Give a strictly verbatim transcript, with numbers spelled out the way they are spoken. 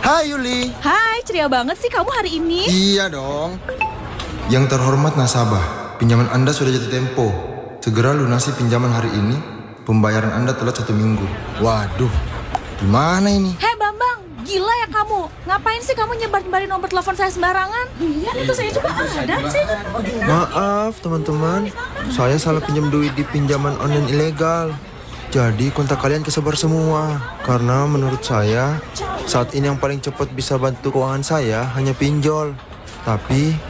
Hai Yuli. Hai, ceria banget sih kamu hari ini. Iya dong. Yang terhormat nasabah, pinjaman Anda sudah jatuh tempo. Segera lunasi pinjaman hari ini. Pembayaran Anda telat satu minggu. Waduh, gimana ini? Hei Bambang, gila ya kamu. Ngapain sih kamu nyebar-nyebarin nomor telepon saya sembarangan? Iya, itu saya juga ada sih. Maaf teman-teman, saya salah pinjam duit di pinjaman online ilegal. Jadi kontak kalian kesebar semua. Karena menurut saya, saat ini yang paling cepat bisa bantu keuangan saya hanya pinjol. Tapi